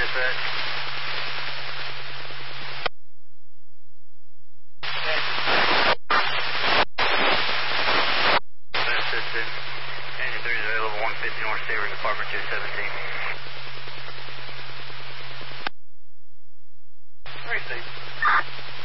dispatch. Assistant. Engine 3 is available, 150 North Sabre, Department 217.